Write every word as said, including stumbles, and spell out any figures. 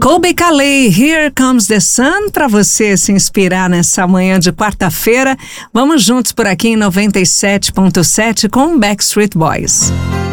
Colby Calais, Here Comes the Sun, para você se inspirar nessa manhã de quarta-feira. Vamos juntos por aqui em noventa e sete ponto sete com Backstreet Boys.